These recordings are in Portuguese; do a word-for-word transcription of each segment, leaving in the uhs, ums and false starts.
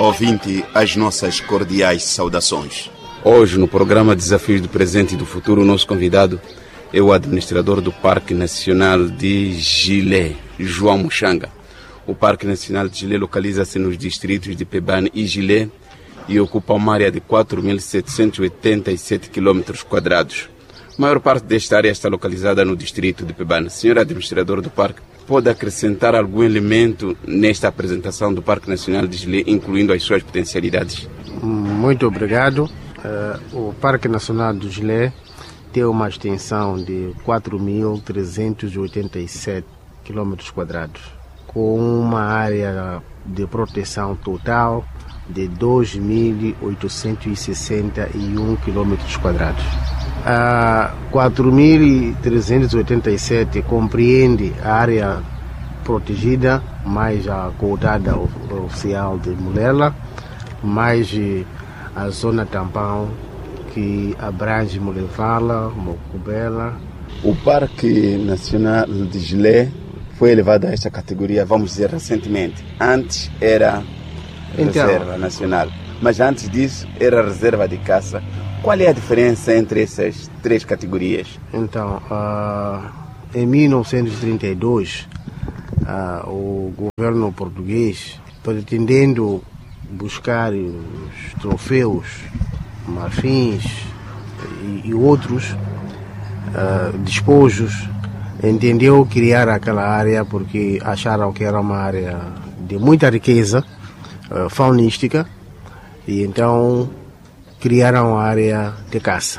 ouvinte, as nossas cordiais saudações. Hoje, no programa Desafios do Presente e do Futuro, o nosso convidado é o administrador do Parque Nacional de Gilé, João Muxanga. O Parque Nacional de Gilé localiza-se nos distritos de Pebane e Gilé e ocupa uma área de quatro mil setecentos e oitenta e sete quilômetros quadrados. A maior parte desta área está localizada no distrito de Pebane. Senhor administrador do parque, pode acrescentar algum elemento nesta apresentação do Parque Nacional de Gilé, incluindo as suas potencialidades? Muito obrigado. Uh, o Parque Nacional de Gilé tem uma extensão de quatro mil trezentos e oitenta e sete quilômetros quadrados, com uma área de proteção total de dois mil oitocentos e sessenta e um quilômetros quadrados. A quatro mil trezentos e oitenta e sete compreende a área protegida, mais a cotada oficial de Mulela, mais a zona tampão que abrange Molevala, Mocubela. O Parque Nacional de Gilé foi elevado a esta categoria, vamos dizer, recentemente. Antes era então, reserva nacional, mas antes disso era reserva de caça. Qual é a diferença entre essas três categorias? Então, uh, em mil novecentos e trinta e dois, uh, o governo português, pretendendo buscar os troféus, marfins e, e outros uh, despojos, entendeu criar aquela área porque acharam que era uma área de muita riqueza uh, faunística, e então criaram a área de caça.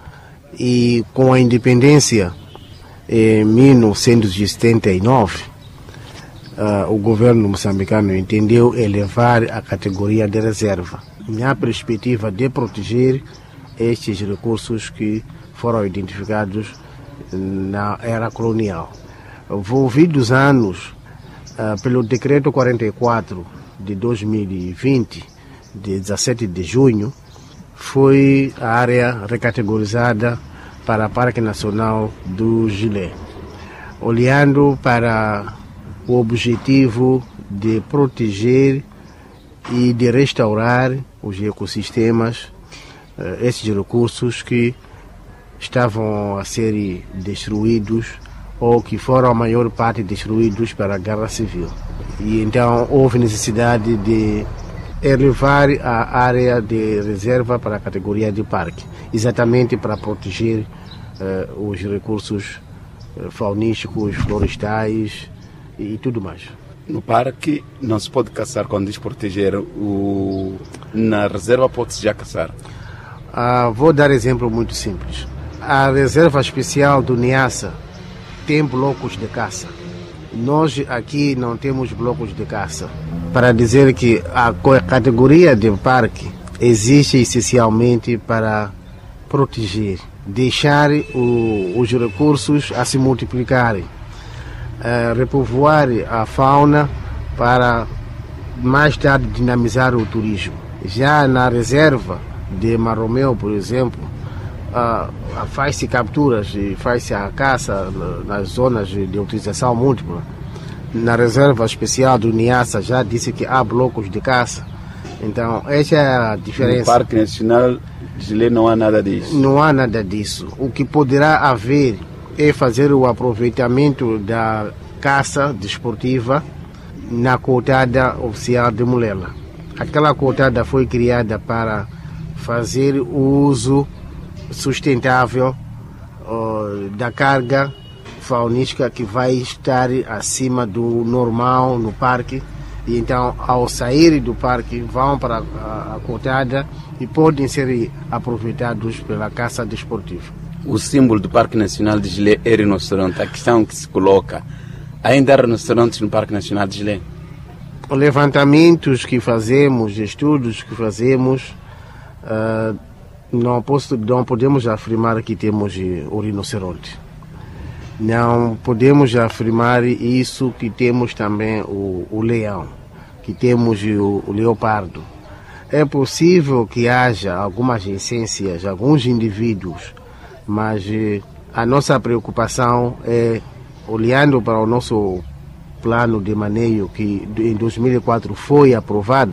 E com a independência em mil novecentos e setenta e nove, uh, o governo moçambicano entendeu elevar a categoria de reserva, na perspectiva de proteger estes recursos que foram identificados na era colonial. Envolvidos anos uh, pelo decreto quarenta e quatro de dois mil e vinte, de dezessete de junho, foi a área recategorizada para o Parque Nacional do Gilé, olhando para o objetivo de proteger e de restaurar os ecossistemas, esses recursos que estavam a ser destruídos ou que foram a maior parte destruídos pela Guerra Civil. E então houve necessidade de elevar a área de reserva para a categoria de parque, exatamente para proteger uh, os recursos uh, faunísticos, florestais e, e tudo mais. No parque não se pode caçar quando diz proteger, o... na reserva pode-se já caçar? Uh, vou dar exemplo muito simples. A reserva especial do Niassa tem blocos de caça. Nós aqui não temos blocos de caça. Para dizer que a categoria de parque existe essencialmente para proteger, deixar o, os recursos a se multiplicarem, uh, repovoar a fauna para mais tarde dinamizar o turismo. Já na reserva de Marromeu, por exemplo, uh, faz-se capturas e faz-se a caça nas zonas de utilização múltipla. Na reserva especial do Niassa já disse que há blocos de caça. Então, essa é a diferença. No Parque Nacional de Gilé não há nada disso? Não há nada disso. O que poderá haver é fazer o aproveitamento da caça desportiva na cotada oficial de Mulela. Aquela cotada foi criada para fazer o uso sustentável uh, da carga faunística que vai estar acima do normal no parque, e então ao sair do parque vão para a, a cotada e podem ser aproveitados pela caça desportiva. O símbolo do Parque Nacional de Gilé é rinoceronte. A questão que se coloca, ainda há rinocerontes no Parque Nacional de Gilé? Levantamentos que fazemos, estudos que fazemos, uh, não, posso, não podemos afirmar que temos o rinoceronte. Não podemos afirmar isso, que temos também o, o leão, que temos o, o leopardo. É possível que haja algumas essências, alguns indivíduos, mas a nossa preocupação é, olhando para o nosso plano de manejo que em dois mil e quatro foi aprovado,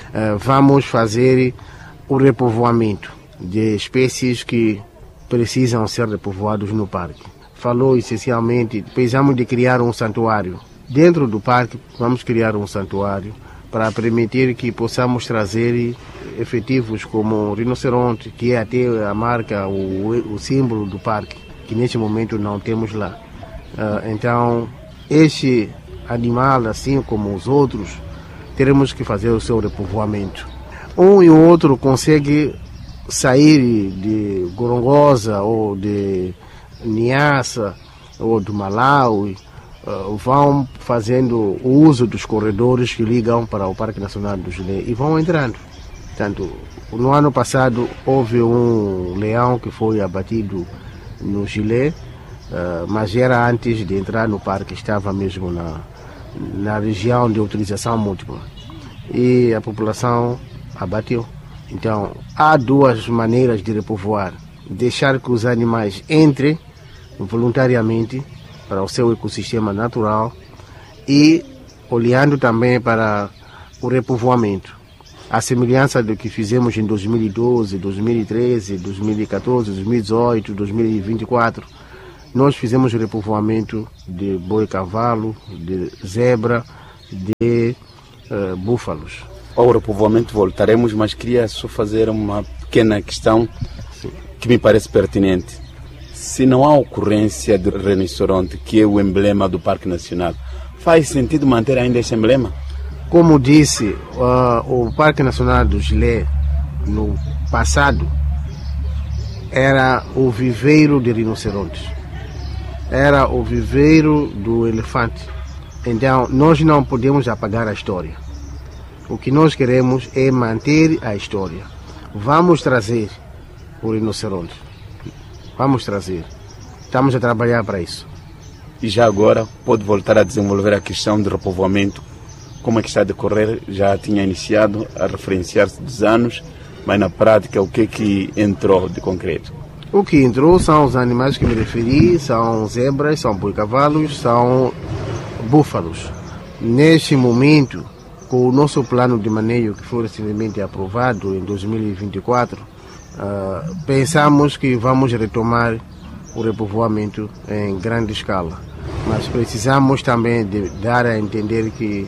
uh, vamos fazer o repovoamento de espécies que precisam ser repovoados no parque. Falou essencialmente, precisamos de criar um santuário. Dentro do parque vamos criar um santuário para permitir que possamos trazer efetivos como o rinoceronte, que é até a marca, o, o símbolo do parque, que neste momento não temos lá. Uh, então, este animal, assim como os outros, teremos que fazer o seu repovoamento. Um e o outro consegue sair de Gorongosa ou de Niassa ou do Malawi, uh, vão fazendo o uso dos corredores que ligam para o Parque Nacional do Gilé e vão entrando. Portanto, no ano passado houve um leão que foi abatido no Gilé, uh, mas era antes de entrar no parque, estava mesmo na, na região de utilização múltipla. E a população abateu. Então, há duas maneiras de repovoar. Deixar que os animais entrem voluntariamente para o seu ecossistema natural e olhando também para o repovoamento. A semelhança do que fizemos em dois mil e doze, dois mil e treze, dois mil e quatorze, dois mil e dezoito, dois mil e vinte e quatro, nós fizemos o repovoamento de boi-cavalo, de zebra, de uh, búfalos. Ao repovoamento voltaremos, mas queria só fazer uma pequena questão que me parece pertinente. Se não há ocorrência de rinoceronte, que é o emblema do Parque Nacional, faz sentido manter ainda esse emblema? Como disse, uh, o Parque Nacional do Gilé, no passado, era o viveiro de rinocerontes. Era o viveiro do elefante. Então, nós não podemos apagar a história. O que nós queremos é manter a história. Vamos trazer o rinoceronte. Vamos trazer. Estamos a trabalhar para isso. E já agora pode voltar a desenvolver a questão de repovoamento. Como é que está a decorrer? Já tinha iniciado a referenciar-se dos anos, mas na prática o que é que entrou de concreto? O que entrou são os animais que me referi, são zebras, são boi-cavalos, são búfalos. Neste momento, com o nosso plano de manejo que foi recentemente aprovado em dois mil e vinte e quatro, uh, pensamos que vamos retomar o repovoamento em grande escala. Mas precisamos também de dar a entender que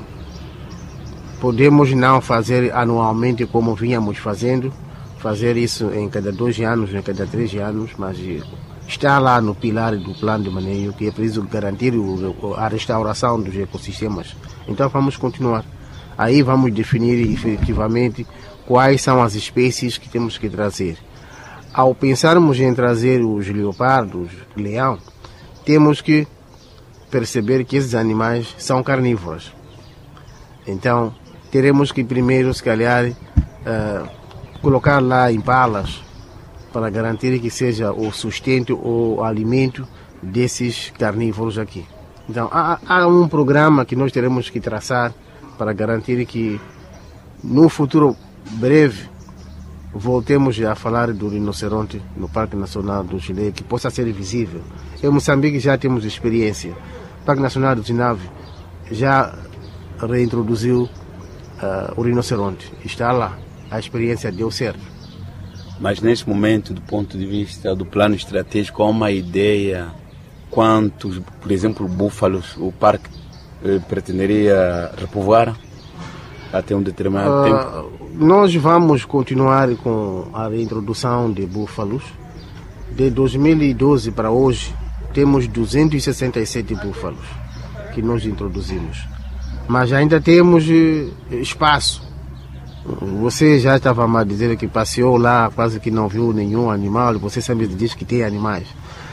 podemos não fazer anualmente como vínhamos fazendo, fazer isso em cada dois anos, em cada três anos, mas está lá no pilar do plano de manejo que é preciso garantir o, a restauração dos ecossistemas. Então vamos continuar. Aí vamos definir efetivamente quais são as espécies que temos que trazer. Ao pensarmos em trazer os leopardos, leão, temos que perceber que esses animais são carnívoros. Então, teremos que primeiro, se calhar, uh, colocar lá impalas para garantir que seja o sustento ou o alimento desses carnívoros aqui. Então, há, há um programa que nós teremos que traçar para garantir que, no futuro breve, voltemos a falar do rinoceronte no Parque Nacional do Gilé, que possa ser visível. Em Moçambique já temos experiência. O Parque Nacional do Zinave já reintroduziu uh, o rinoceronte. Está lá. A experiência deu certo. Mas neste momento, do ponto de vista do plano estratégico, há uma ideia quantos, por exemplo, búfalos o parque eh, pretenderia repovoar até um determinado uh, tempo? Nós vamos continuar com a reintrodução de búfalos. De dois mil e doze para hoje, temos duzentos e sessenta e sete búfalos que nós introduzimos. Mas ainda temos espaço. Você já estava a dizer que passeou lá, quase que não viu nenhum animal. Você sempre diz que tem animais.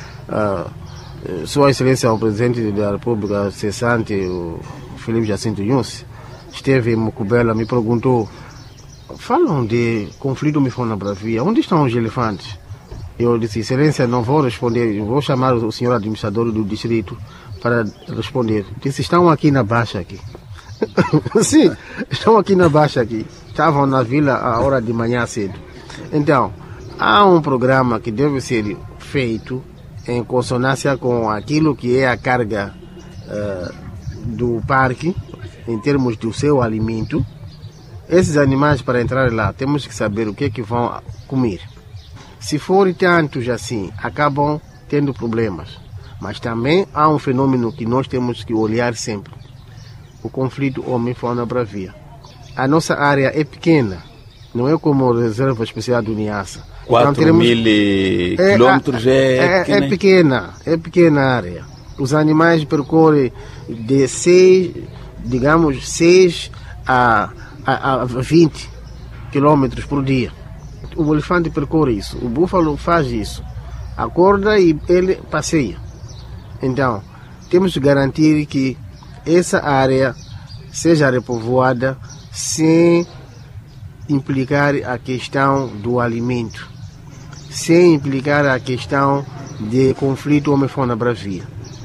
Uh, Sua Excelência, o Presidente da República cessante, o Filipe Jacinto Yunce, esteve em Mucubela, me perguntou: falam de conflito me na Bravia, onde estão os elefantes? Eu disse: Excelência, não vou responder, vou chamar o senhor administrador do distrito para responder. Disse: estão aqui na Baixa aqui. Sim, estão aqui na Baixa aqui. Estavam na vila a hora de manhã cedo. Então, há um programa que deve ser feito em consonância com aquilo que é a carga uh, do parque, em termos do seu alimento, esses animais, para entrar lá, temos que saber o que é que vão comer. Se forem tantos assim, acabam tendo problemas. Mas também há um fenômeno que nós temos que olhar sempre. O conflito homem-fauna-bravia. A nossa área é pequena, não é como a reserva especial do Niassa. quatro então, mil quilômetros é, é, é, é pequena, é pequena a área. Os animais percorrem de seis, digamos, seis a, a, a vinte quilômetros por dia. O elefante percorre isso, o búfalo faz isso. Acorda e ele passeia. Então, temos que garantir que essa área seja repovoada sem implicar a questão do alimento, sem implicar a questão de conflito homem-fauna-bravia.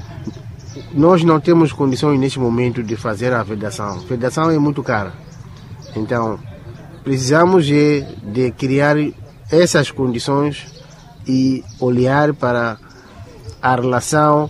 Nós não temos condições neste momento de fazer a vedação. A vedação é muito cara. Então, precisamos de, de criar essas condições e olhar para a relação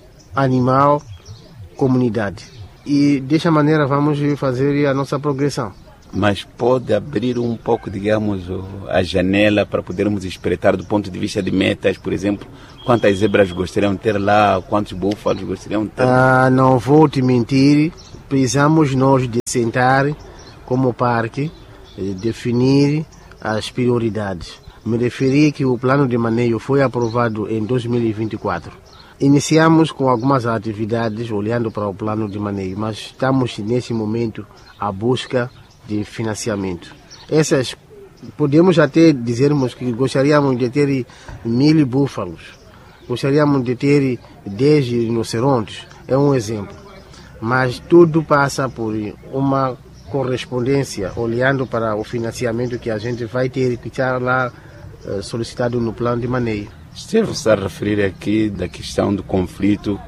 animal-comunidade. E dessa maneira vamos fazer a nossa progressão. Mas pode abrir um pouco, digamos, a janela para podermos espreitar do ponto de vista de metas, por exemplo, quantas zebras gostariam de ter lá, quantos búfalos gostariam de ter lá? Ah, não vou te mentir, precisamos nós de sentar como parque, definir as prioridades. Me referi que o plano de manejo foi aprovado em dois mil e vinte e quatro. Iniciamos com algumas atividades olhando para o plano de manejo, mas estamos nesse momento à busca de financiamento. Essas, podemos até dizermos que gostaríamos de ter mil búfalos, gostaríamos de ter dez rinocerontes, é um exemplo. Mas tudo passa por uma correspondência, olhando para o financiamento que a gente vai ter que estar lá eh, solicitado no plano de manejo. Esteve-se a referir aqui da questão do conflito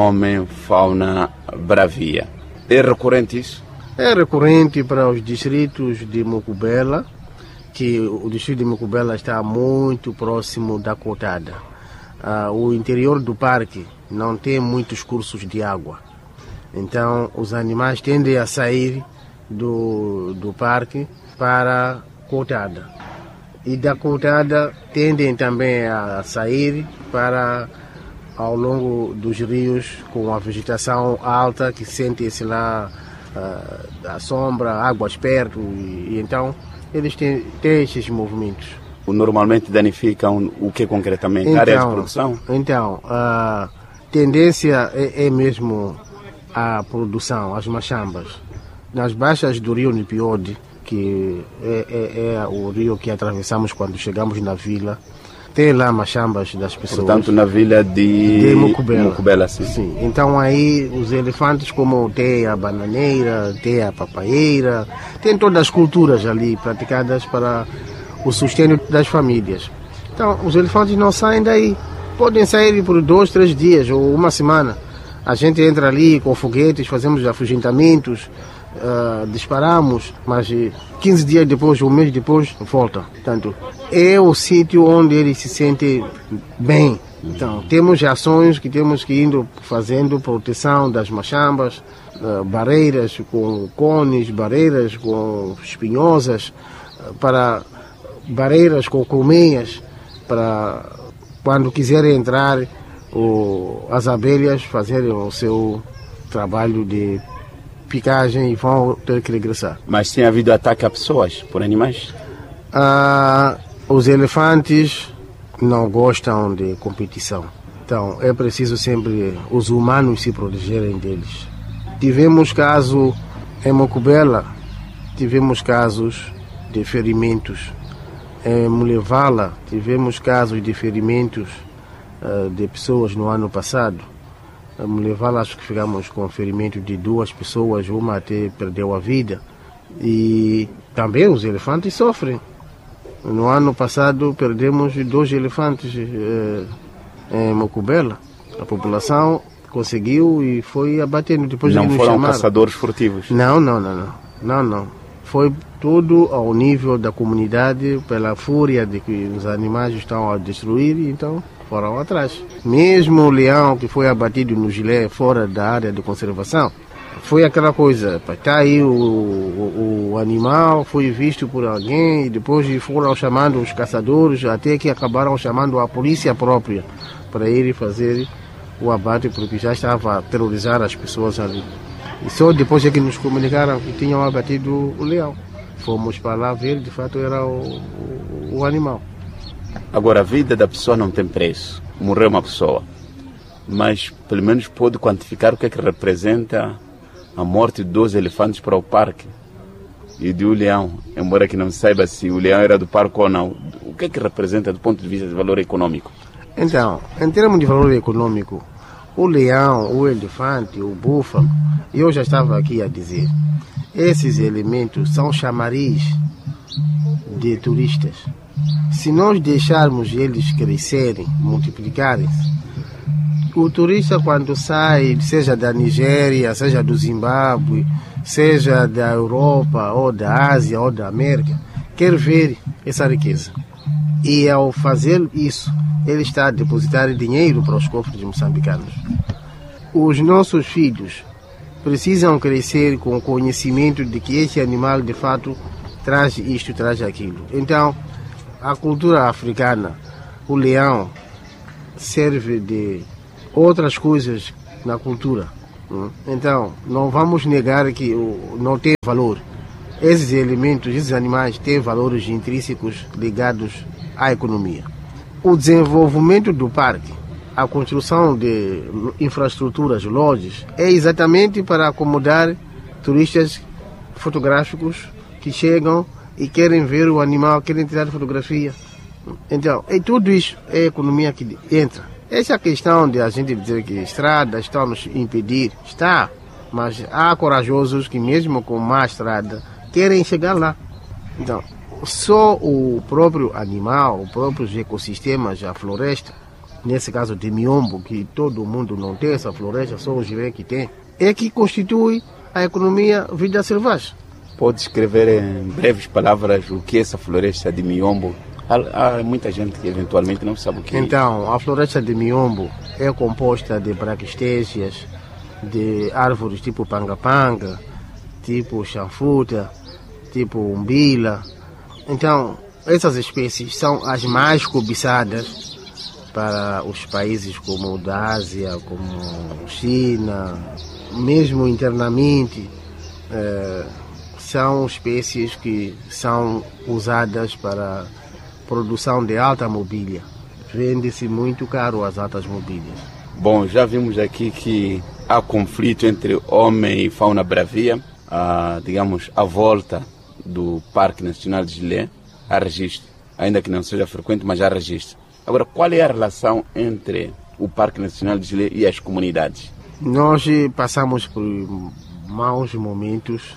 homem-fauna-bravia. É recorrente isso? É recorrente para os distritos de Mocubela, que o distrito de Mocubela está muito próximo da Cotada. Ah, o interior do parque não tem muitos cursos de água. Então, os animais tendem a sair do, do parque para Cotada. E da Cotada tendem também a sair para ao longo dos rios com a vegetação alta que sente-se lá uh, a sombra, águas perto e, e então eles têm, têm esses movimentos. Normalmente danificam o que concretamente? Então, áreas de produção? Então, a tendência é, é mesmo a produção, as machambas. Nas baixas do rio Nipiode, que é, é, é o rio que atravessamos quando chegamos na vila, tem lá machambas das pessoas. Portanto, na vila de, de Mocubela. Mocubela, sim. Sim. Então aí os elefantes, como tem a bananeira, tem a papaieira, tem todas as culturas ali praticadas para o sustento das famílias. Então os elefantes não saem daí. Podem sair por dois, três dias ou uma semana. A gente entra ali com foguetes, fazemos afugentamentos, Uh, disparamos, mas quinze dias depois, um mês depois, volta. Portanto, é o sítio onde ele se sente bem. Então, temos ações que temos que ir fazendo, proteção das machambas, uh, barreiras com cones, barreiras com espinhosas, uh, para barreiras com colmeias, para quando quiserem entrar, o, as abelhas fazerem o seu trabalho de picagem e vão ter que regressar. Mas tem havido ataque a pessoas por animais? Ah, os elefantes não gostam de competição. Então é preciso sempre os humanos se protegerem deles. Tivemos caso em Mocubela, tivemos casos de ferimentos. Em Mulevala tivemos casos de ferimentos uh, de pessoas no ano passado. Me levar, acho que ficamos com ferimento de duas pessoas, uma até perdeu a vida. E também os elefantes sofrem. No ano passado perdemos dois elefantes eh, em Mocubela. A população conseguiu e foi abatendo depois não de nos foram chamar. Caçadores furtivos? Não, não, não, não, não, não. Foi tudo ao nível da comunidade, pela fúria de que os animais estão a destruir, então foram atrás. Mesmo o leão que foi abatido no Gilé, fora da área de conservação, foi aquela coisa, está aí o, o, o animal, foi visto por alguém, e depois foram chamando os caçadores, até que acabaram chamando a polícia própria para ir fazer o abate, porque já estava a aterrorizar as pessoas ali. E só depois é que nos comunicaram que tinham abatido o leão. Fomos para lá ver, de fato era o, o, o animal. Agora, a vida da pessoa não tem preço. Morreu uma pessoa. Mas, pelo menos, pode quantificar o que é que representa a morte de dois elefantes para o parque e de um leão. Embora que não saiba se o leão era do parque ou não. O que é que representa do ponto de vista de valor econômico? Então, em termos de valor econômico, o leão, o elefante, o búfalo, eu já estava aqui a dizer, esses elementos são chamariz de turistas. Se nós deixarmos eles crescerem, multiplicarem-se, o turista quando sai, seja da Nigéria, seja do Zimbábue, seja da Europa, ou da Ásia, ou da América, quer ver essa riqueza. E ao fazer isso, ele está a depositar dinheiro para os cofres moçambicanos. Os nossos filhos precisam crescer com o conhecimento de que esse animal de fato traz isto, traz aquilo. Então, a cultura africana, o leão, serve de outras coisas na cultura. Então, não vamos negar que não tem valor. Esses elementos, esses animais têm valores intrínsecos ligados à economia. O desenvolvimento do parque, a construção de infraestruturas, lojas, é exatamente para acomodar turistas fotográficos que chegam e querem ver o animal, querem tirar fotografia. Então, é tudo isso, é a economia que entra. Essa questão de a gente dizer que estradas estão nos impedir, está, mas há corajosos que mesmo com má estrada querem chegar lá. Então, só o próprio animal, os próprios ecossistemas, a floresta, nesse caso de Miombo, que todo mundo não tem essa floresta, só o Jiré que tem, é que constitui a economia vida selvagem. Pode escrever em breves palavras o que é essa floresta de Miombo? Há, há muita gente que eventualmente não sabe o que é. Então, a floresta de Miombo é composta de braquistésias, de árvores tipo panga-panga, tipo chanfuta, tipo umbila. Então, essas espécies são as mais cobiçadas para os países como o da Ásia, como China, mesmo internamente. Eh, são espécies que são usadas para produção de alta mobília. Vende-se muito caro as altas mobílias. Bom, já vimos aqui que há conflito entre homem e fauna bravia, a, digamos, à volta do Parque Nacional de Gilé. Há registro, ainda que não seja frequente, mas há registro. Agora, qual é a relação entre o Parque Nacional de Gilé e as comunidades? Nós passamos por maus momentos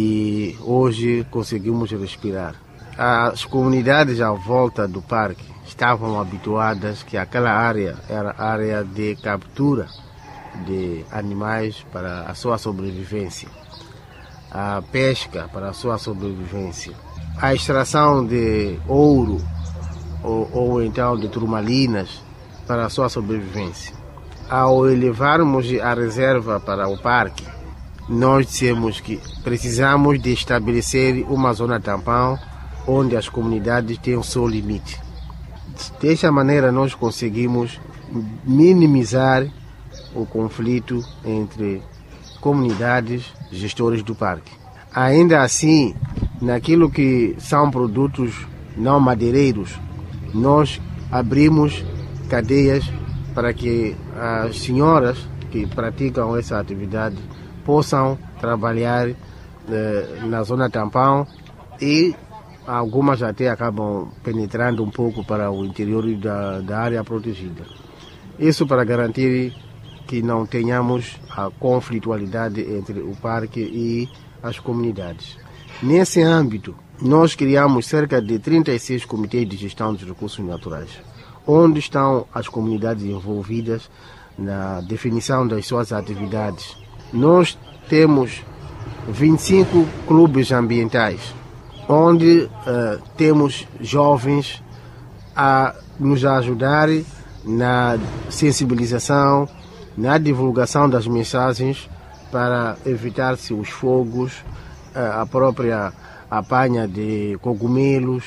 e hoje conseguimos respirar. As comunidades à volta do parque estavam habituadas que aquela área era área de captura de animais para a sua sobrevivência, a pesca para a sua sobrevivência, a extração de ouro ou, ou então de turmalinas para a sua sobrevivência. Ao elevarmos a reserva para o parque, nós dissemos que precisamos de estabelecer uma zona tampão onde as comunidades têm o seu limite. Dessa maneira nós conseguimos minimizar o conflito entre comunidades e gestores do parque. Ainda assim, naquilo que são produtos não madeireiros, nós abrimos cadeias para que as senhoras que praticam essa atividade possam trabalhar eh, na zona tampão e algumas até acabam penetrando um pouco para o interior da, da área protegida. Isso para garantir que não tenhamos a conflitualidade entre o parque e as comunidades. Nesse âmbito, nós criamos cerca de trinta e seis comitês de gestão dos recursos naturais, onde estão as comunidades envolvidas na definição das suas atividades. Nós temos vinte e cinco clubes ambientais, onde uh, temos jovens a nos ajudar na sensibilização, na divulgação das mensagens para evitar-se os fogos, a própria apanha de cogumelos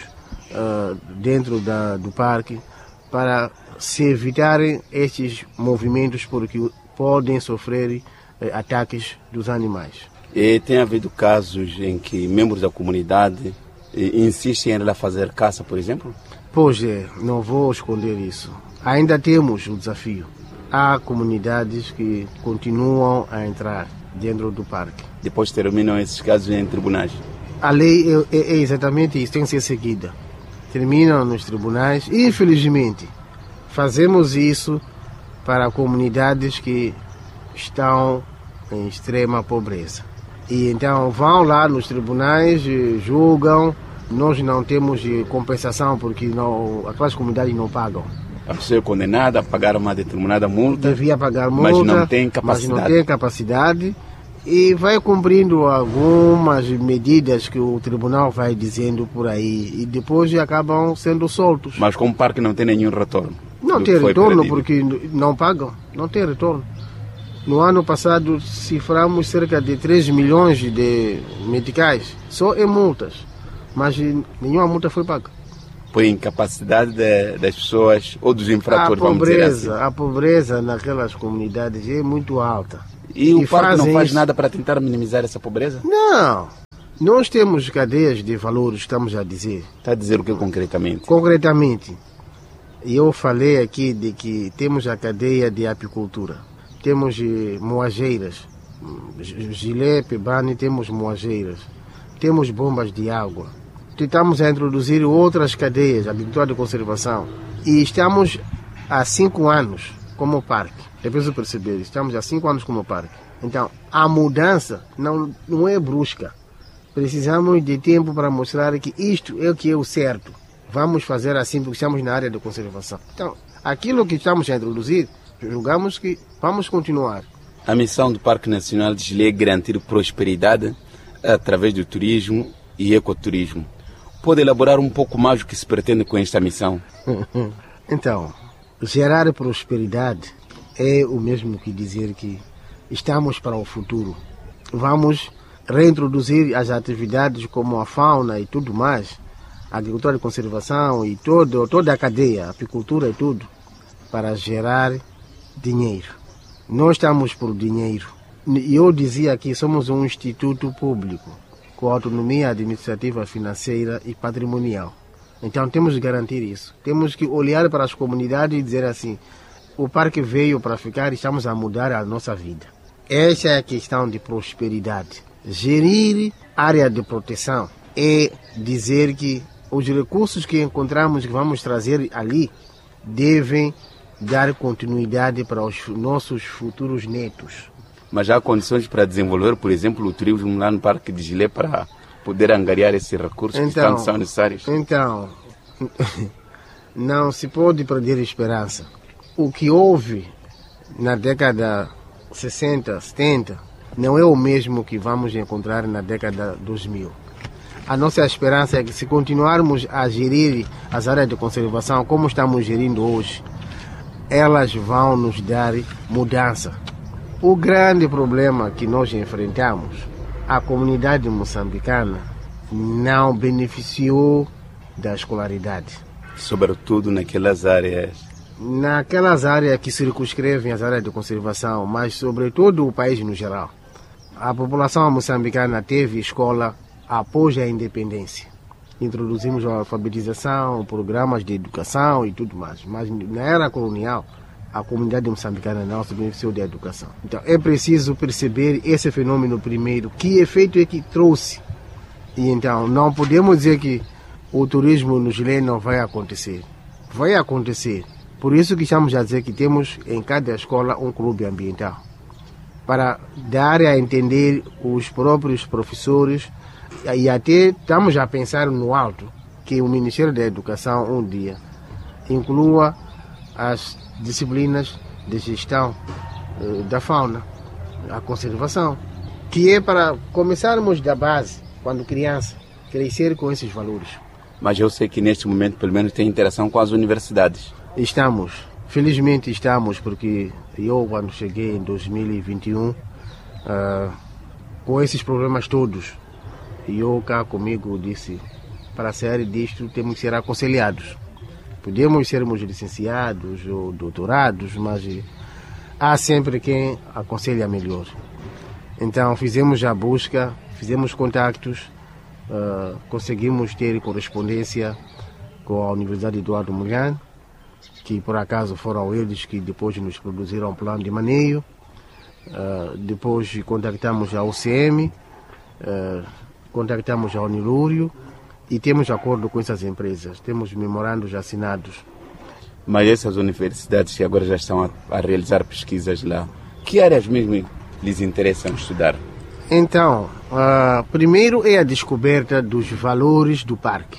dentro da, do parque, para se evitarem estes movimentos, porque podem sofrer ataques dos animais. E tem havido casos em que membros da comunidade insistem em fazer caça, por exemplo? Pois é, não vou esconder isso. Ainda temos o desafio. Há comunidades que continuam a entrar dentro do parque. Depois terminam esses casos em tribunais? A lei é, é exatamente isso, tem que ser seguida. Terminam nos tribunais. Infelizmente, fazemos isso para comunidades que estão em extrema pobreza. E então vão lá nos tribunais, julgam. Nós não temos compensação porque não, aquelas comunidades não pagam. A pessoa é condenada a pagar uma determinada multa. Devia pagar multa, mas não tem capacidade. Mas não tem capacidade. E vai cumprindo algumas medidas que o tribunal vai dizendo por aí. E depois acabam sendo soltos. Mas como o parque não tem nenhum retorno? Não tem retorno porque não pagam. Não tem retorno. No ano passado ciframos cerca de três milhões de meticais. Só em multas. Mas nenhuma multa foi paga. Por incapacidade de, das pessoas ou dos infratores, a pobreza, vamos dizer assim. A pobreza naquelas comunidades é muito alta. E, e o parque não faz isso. nada para tentar minimizar essa pobreza? Não. Nós temos cadeias de valores, estamos a dizer. Está a dizer o que concretamente? Concretamente. Eu falei aqui de que temos a cadeia de apicultura. Temos moageiras. Gilé, Pebane, temos moageiras. Temos bombas de água. Tentamos a introduzir outras cadeias, agricultura de conservação. E estamos há cinco anos como parque. É preciso perceber, estamos há cinco anos como parque. Então, a mudança não, não é brusca. Precisamos de tempo para mostrar que isto é o que é o certo. Vamos fazer assim porque estamos na área de conservação. Então, aquilo que estamos a introduzir, julgamos que vamos continuar. A missão do Parque Nacional de Gilé é garantir prosperidade através do turismo e ecoturismo. Pode elaborar um pouco mais o que se pretende com esta missão? Então, gerar prosperidade é o mesmo que dizer que estamos para o futuro. Vamos reintroduzir as atividades como a fauna e tudo mais, a agricultura de conservação e todo, toda a cadeia, a apicultura e tudo, para gerar dinheiro. Nós estamos por dinheiro. E eu dizia que somos um instituto público, com autonomia administrativa, financeira e patrimonial. Então temos que garantir isso. Temos que olhar para as comunidades e dizer assim, o parque veio para ficar e estamos a mudar a nossa vida. Essa é a questão de prosperidade. Gerir área de proteção é dizer que os recursos que encontramos, que vamos trazer ali, devem dar continuidade para os nossos futuros netos. Mas há condições para desenvolver, por exemplo, o turismo lá no Parque de Gilé para poder angariar esses recursos então, que estão, são necessários? Então, não se pode perder esperança. O que houve na década sessenta, setenta, não é o mesmo que vamos encontrar na década dois mil. A nossa esperança é que se continuarmos a gerir as áreas de conservação como estamos gerindo hoje, elas vão nos dar mudança. O grande problema que nós enfrentamos, a comunidade moçambicana não beneficiou da escolaridade. Sobretudo naquelas áreas? Naquelas áreas que circunscrevem as áreas de conservação, mas sobretudo o país no geral. A população moçambicana teve escola após a independência. Introduzimos a alfabetização, programas de educação e tudo mais. Mas na era colonial, a comunidade moçambicana não se beneficiou da educação. Então é preciso perceber esse fenômeno primeiro, que efeito é que trouxe. E então não podemos dizer que o turismo no Gilé não vai acontecer. Vai acontecer. Por isso que estamos a dizer que temos em cada escola um clube ambiental. Para dar a entender os próprios professores e até estamos a pensar no alto que o Ministério da Educação um dia inclua as disciplinas de gestão eh, da fauna, a conservação, que é para começarmos da base, quando criança, crescer com esses valores. Mas eu sei que neste momento pelo menos tem interação com as universidades. Estamos, felizmente estamos, porque eu quando cheguei em dois mil e vinte e um Uh, com esses problemas todos, eu cá comigo disse, para sair disto temos que ser aconselhados. Podemos sermos licenciados ou doutorados, mas há sempre quem aconselha melhor. Então fizemos a busca, fizemos contactos, uh, conseguimos ter correspondência com a Universidade Eduardo Mondlane, que por acaso foram eles que depois nos produziram um plano de maneio. Uh, depois contactamos a U C M, uh, contactamos a Unilúrio e temos acordo com essas empresas, temos memorandos assinados. Mas essas universidades que agora já estão a, a realizar pesquisas lá, que áreas mesmo lhes interessam estudar? Então, uh, primeiro é a descoberta dos valores do parque,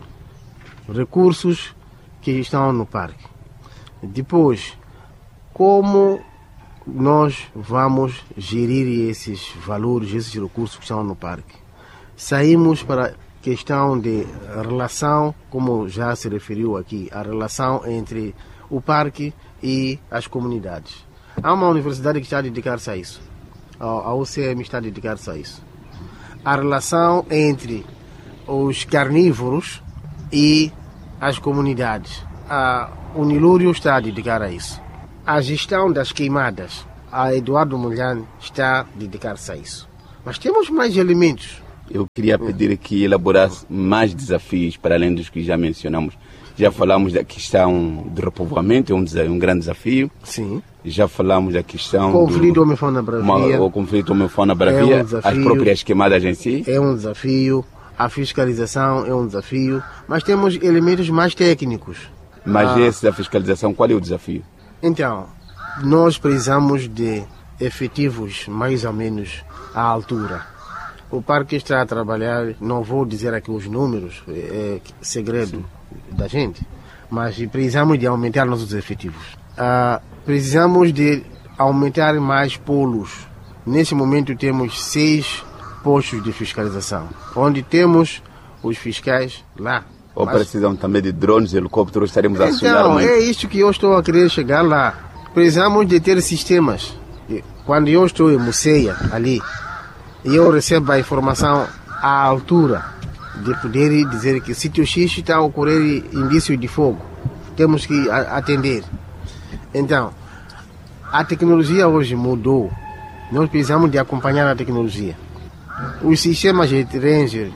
recursos que estão no parque. Depois, como nós vamos gerir esses valores, esses recursos que estão no parque. Saímos para a questão de relação, como já se referiu aqui, a relação entre o parque e as comunidades. Há uma universidade que está a dedicar-se a isso. A U C M está a dedicar-se a isso. A relação entre os carnívoros e as comunidades. A Unilúrio está a dedicar a isso. A gestão das queimadas, a Eduardo Mondlane está a dedicar-se a isso. Mas temos mais elementos. Eu queria pedir que elaborasse mais desafios para além dos que já mencionamos. Já falamos da questão do repovoamento, é um, um grande desafio. Sim. Já falamos da questão conflito do homem-fauna-bravia. O conflito homem-fauna-bravia, é um as próprias queimadas em si. É um desafio. A fiscalização é um desafio. Mas temos elementos mais técnicos. Mas ah. esse da fiscalização, qual é o desafio? Então, nós precisamos de efetivos mais ou menos à altura. O parque está a trabalhar, não vou dizer aqui os números, é segredo Sim. da gente, mas precisamos de aumentar nossos efetivos. Ah, precisamos de aumentar mais polos. Nesse momento temos seis postos de fiscalização, onde temos os fiscais lá. Ou mas... precisam também de drones e helicópteros, estaremos a acionar Então, muito. é isso que eu estou a querer chegar lá. Precisamos de ter sistemas. Quando eu estou em Muceia, ali, e eu recebo a informação à altura de poder dizer que sítio X está a ocorrer indício de fogo. Temos que atender. Então, a tecnologia hoje mudou. Nós precisamos de acompanhar a tecnologia. Os sistemas de Ranger,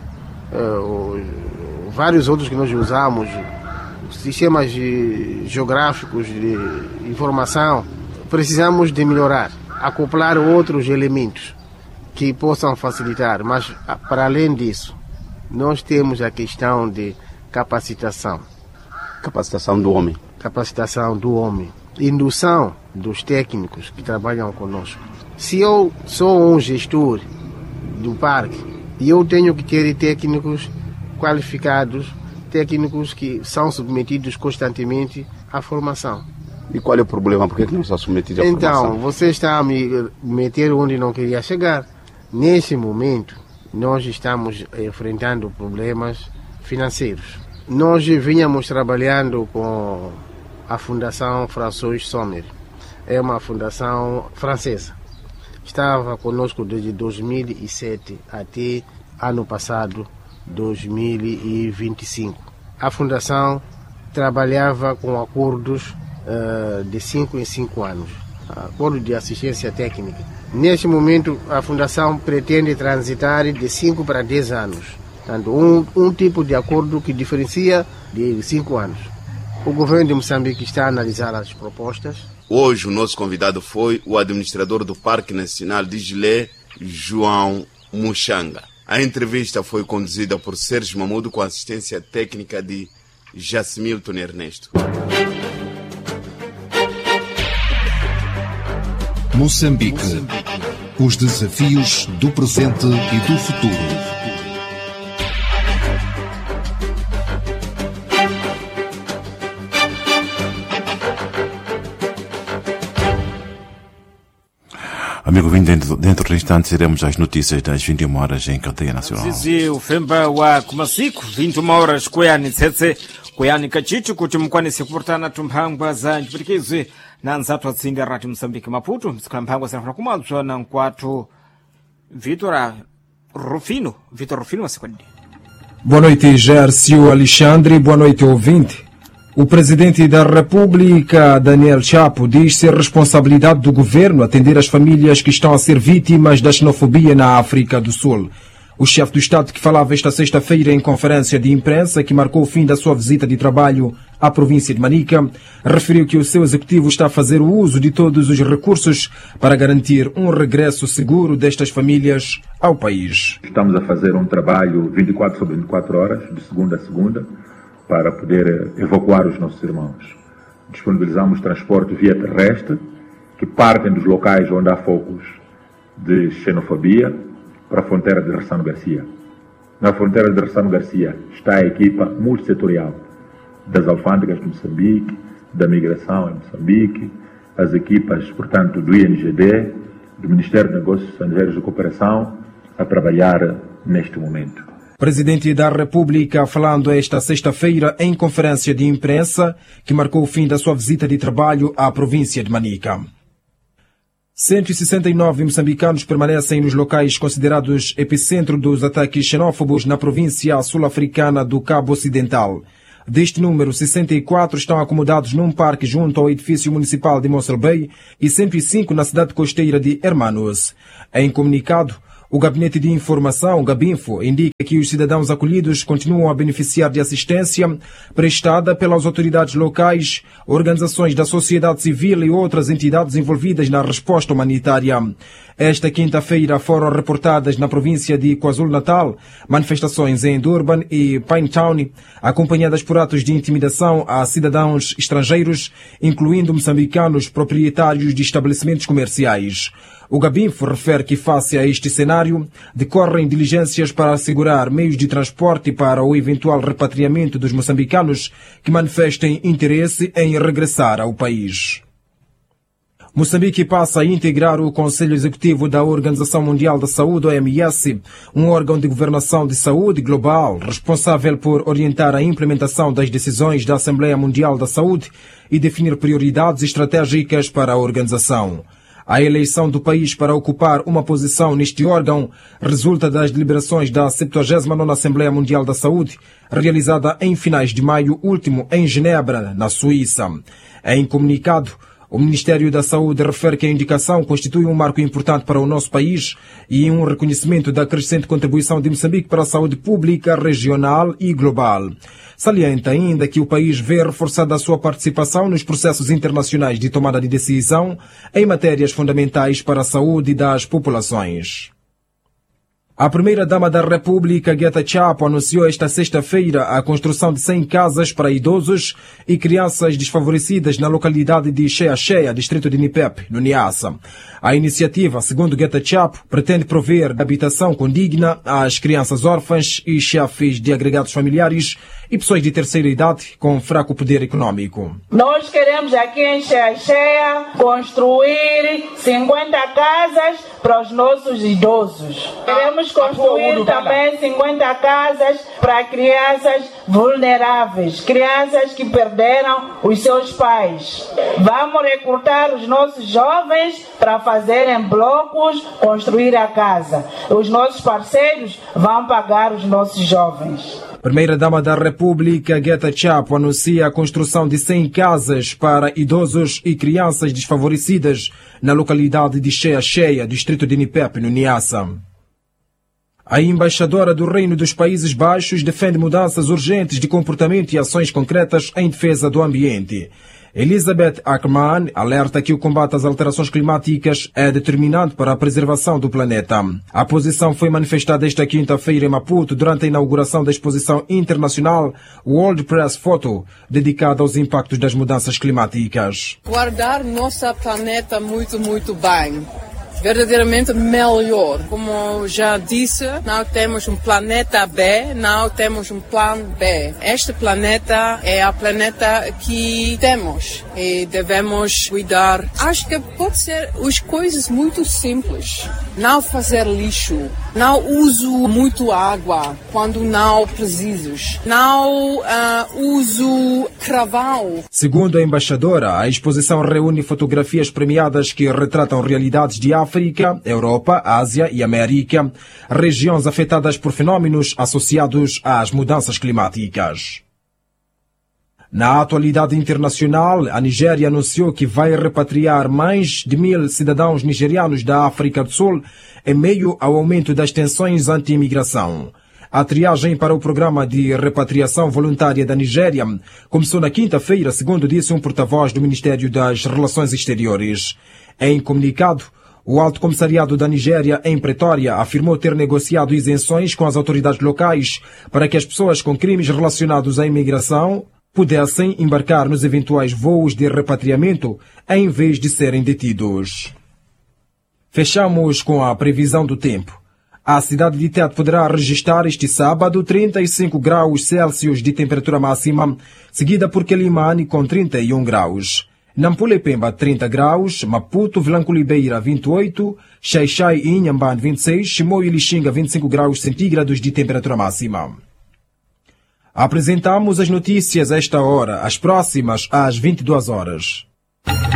uh, vários outros que nós usamos, sistemas de, geográficos de informação, precisamos de melhorar, acoplar outros elementos que possam facilitar, mas para além disso, nós temos a questão de capacitação. Capacitação do homem. Capacitação do homem. Indução dos técnicos que trabalham conosco. Se eu sou um gestor do parque e eu tenho que ter técnicos qualificados, técnicos que são submetidos constantemente à formação. E qual é o problema? Por que não são submetidos à então, formação? Então, você está a me meter onde não queria chegar. Nesse momento, nós estamos enfrentando problemas financeiros. Nós vínhamos trabalhando com a Fundação François Sommer. É uma fundação francesa. Estava conosco desde dois mil e sete até ano passado, dois mil e vinte e cinco. A fundação trabalhava com acordos uh, de cinco em cinco anos. Acordo de assistência técnica. Neste momento, a fundação pretende transitar de cinco para dez anos. Portanto, um, um tipo de acordo que diferencia de cinco anos. O governo de Moçambique está a analisar as propostas. Hoje o nosso convidado foi o administrador do Parque Nacional de Gilé, João Mushanga. A entrevista foi conduzida por Sérgio Mamudo com assistência técnica de Jacimilton Ernesto. Moçambique. Os desafios do presente e do futuro. Amigo, vindo dentro, dentro de instantes iremos às notícias das vinte e uma horas em cadeia nacional. Zizi ufemba wa kumasiku vinte e uma horas kuyani tsetse kuyani kachichi kuti mukwanise kupurutana tumphangwa za njipirikizwe na nzatu atsinda rati Moçambique Maputo msikhala mphangwa zinafuna kumadzwa na nkwatu Vitor Rufino. Vitor Rufino, uma segunda. Boa noite, Gércio Alexandre. Boa noite, ouvinte. O presidente da República, Daniel Chapo, diz ser responsabilidade do governo atender as famílias que estão a ser vítimas da xenofobia na África do Sul. O chefe do Estado, que falava esta sexta-feira em conferência de imprensa, que marcou o fim da sua visita de trabalho à província de Manica, referiu que o seu executivo está a fazer o uso de todos os recursos para garantir um regresso seguro destas famílias ao país. Estamos a fazer um trabalho vinte e quatro sobre vinte e quatro horas, de segunda a segunda, para poder evacuar os nossos irmãos. Disponibilizamos transporte via terrestre, que partem dos locais onde há focos de xenofobia, para a fronteira de Ressano Garcia. Na fronteira de Ressano Garcia está a equipa multissetorial das alfândegas de Moçambique, da migração em Moçambique, as equipas, portanto, do I N G D, do Ministério de Negócios Estrangeiros e Cooperação, a trabalhar neste momento. Presidente da República falando esta sexta-feira em conferência de imprensa que marcou o fim da sua visita de trabalho à província de Manica. cento e sessenta e nove moçambicanos permanecem nos locais considerados epicentro dos ataques xenófobos na província sul-africana do Cabo Ocidental. Deste número, sessenta e quatro estão acomodados num parque junto ao edifício municipal de Mossel Bay e cento e cinco na cidade costeira de Hermanos. Em comunicado, o Gabinete de Informação, Gabinfo, indica que os cidadãos acolhidos continuam a beneficiar de assistência prestada pelas autoridades locais, organizações da sociedade civil e outras entidades envolvidas na resposta humanitária. Esta quinta-feira foram reportadas na província de KwaZulu-Natal manifestações em Durban e Pinetown, acompanhadas por atos de intimidação a cidadãos estrangeiros, incluindo moçambicanos proprietários de estabelecimentos comerciais. O Gabinfo refere que, face a este cenário, decorrem diligências para assegurar meios de transporte para o eventual repatriamento dos moçambicanos que manifestem interesse em regressar ao país. Moçambique passa a integrar o Conselho Executivo da Organização Mundial da Saúde, O M S, um órgão de governação de saúde global responsável por orientar a implementação das decisões da Assembleia Mundial da Saúde e definir prioridades estratégicas para a organização. A eleição do país para ocupar uma posição neste órgão resulta das deliberações da septuagésima nona Assembleia Mundial da Saúde, realizada em finais de maio último em Genebra, na Suíça. Em comunicado, o Ministério da Saúde refere que a indicação constitui um marco importante para o nosso país e um reconhecimento da crescente contribuição de Moçambique para a saúde pública regional e global. Salienta ainda que o país vê reforçada a sua participação nos processos internacionais de tomada de decisão em matérias fundamentais para a saúde das populações. A primeira-dama da República, Geta Chapo, anunciou esta sexta-feira a construção de cem casas para idosos e crianças desfavorecidas na localidade de Cheia Cheia, distrito de Nipep, no Niassa. A iniciativa, segundo Geta Chapo, pretende prover habitação condigna às crianças órfãs e chefes de agregados familiares e pessoas de terceira idade com fraco poder econômico. Nós queremos aqui em Cheia Cheia construir cinquenta casas para os nossos idosos. Queremos construir também cinquenta casas para crianças vulneráveis, crianças que perderam os seus pais. Vamos recrutar os nossos jovens para fazerem blocos, construir a casa. Os nossos parceiros vão pagar os nossos jovens. Primeira-dama da República, Geta Chapo, anuncia a construção de cem casas para idosos e crianças desfavorecidas na localidade de Cheia Cheia, distrito de Nipep, no Niassa. A embaixadora do Reino dos Países Baixos defende mudanças urgentes de comportamento e ações concretas em defesa do ambiente. Elizabeth Ackerman alerta que o combate às alterações climáticas é determinante para a preservação do planeta. A posição foi manifestada esta quinta-feira em Maputo durante a inauguração da exposição internacional World Press Photo, dedicada aos impactos das mudanças climáticas. Guardar nosso planeta muito, muito bem. Verdadeiramente melhor. Como já disse, não temos um planeta B, não temos um plano B. Este planeta é a planeta que temos e devemos cuidar. Acho que pode ser as coisas muito simples. Não fazer lixo, não uso muito água quando não precisas, não uh, uso carvão. Segundo a embaixadora, a exposição reúne fotografias premiadas que retratam realidades de África África, Europa, Ásia e América, regiões afetadas por fenómenos associados às mudanças climáticas. Na atualidade internacional, a Nigéria anunciou que vai repatriar mais de mil cidadãos nigerianos da África do Sul em meio ao aumento das tensões anti-imigração. A triagem para o programa de repatriação voluntária da Nigéria começou na quinta-feira, segundo disse um porta-voz do Ministério das Relações Exteriores. Em comunicado, o Alto Comissariado da Nigéria, em Pretória, afirmou ter negociado isenções com as autoridades locais para que as pessoas com crimes relacionados à imigração pudessem embarcar nos eventuais voos de repatriamento em vez de serem detidos. Fechamos com a previsão do tempo. A cidade de Tete poderá registrar este sábado trinta e cinco graus Celsius de temperatura máxima, seguida por Quelimane com trinta e um graus. Nampula e Pemba trinta graus, Maputo, Vilanculo e Beira vinte e oito, Xai-Xai e Inhambane vinte e seis, Chimoio e Lixinga vinte e cinco graus centígrados de temperatura máxima. Apresentamos as notícias a esta hora, as próximas às vinte e duas horas.